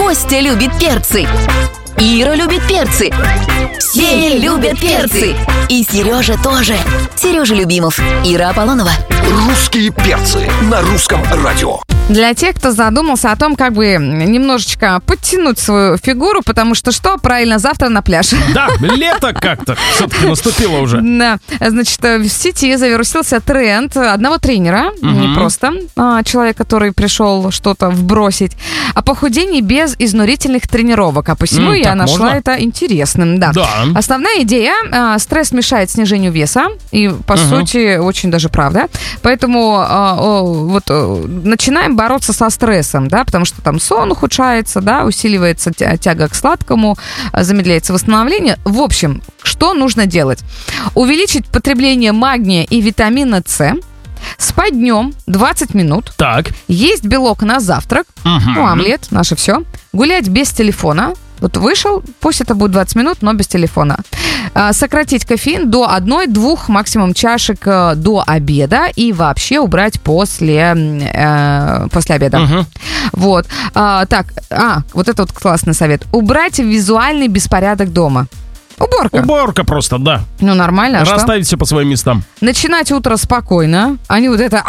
Костя любит перцы. Ира любит перцы. Все любят перцы. И Сережа тоже. Сережа Любимов, Ира Аполлонова. Русские перцы на русском радио. Для тех, кто задумался о том, как бы немножечко подтянуть свою фигуру, потому что правильно, завтра на пляж. Да, лето как-то все-таки наступило уже. Да, значит, в сети завирусился тренд одного тренера, не просто человек, который пришел что-то вбросить, о похудении без изнурительных тренировок. А посему я нашла это интересным. Да. Основная идея – стресс мешает снижению веса, и, по сути, очень даже правда. Поэтому начинаем бороться со стрессом, да, потому что там сон ухудшается, да, усиливается тяга к сладкому, замедляется восстановление. В общем, что нужно делать? Увеличить потребление магния и витамина С, спать днем 20 минут, есть белок на завтрак, омлет, наше все, гулять без телефона. Вот вышел, пусть это будет 20 минут, но без телефона. Сократить кофеин до 1-2 максимум чашек до обеда и вообще убрать после обеда. Вот. Вот это вот классный совет. Убрать визуальный беспорядок дома. Уборка просто, да. Ну, нормально. Расставить все по своим местам. Начинать утро спокойно, а не вот это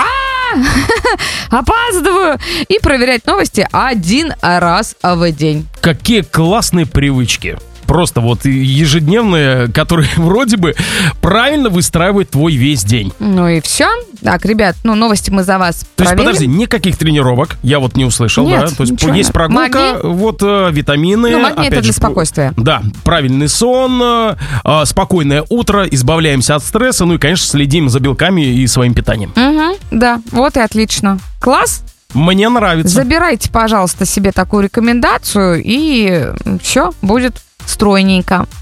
опаздываю, и проверять новости 1 раз в день. Какие классные привычки. Просто вот ежедневные, которые вроде бы правильно выстраивают твой весь день. Ну и все. Так, ребят, новости мы за вас проверим. То есть, проверим. подожди, никаких тренировок я вот не услышал. Нет, да? То есть ничего. есть прогулка, витамины. Магний это для спокойствия. Да, правильный сон, спокойное утро, избавляемся от стресса, ну и, конечно, следим за белками и своим питанием. Да, вот и отлично. Класс? Мне нравится. Забирайте, пожалуйста, себе такую рекомендацию, и все будет стройненько.